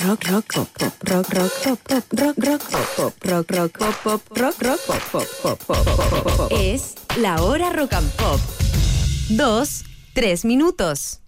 rock, rock, pop, pop, rock, rock, pop, pop, rock, rock, pop, pop, rock, rock, pop, pop, rock, rock, pop, pop, pop, pop, pop, pop. Es La Hora Rock and Pop. 2, 3 minutos.